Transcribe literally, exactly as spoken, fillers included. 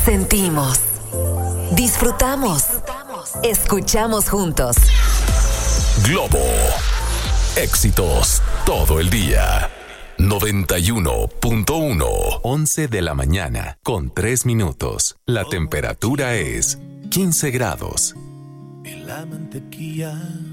Sentimos, disfrutamos, escuchamos juntos. Globo, éxitos todo el día. noventa y uno punto uno. once de la mañana con tres minutos. La temperatura es quince grados. Y la mantequilla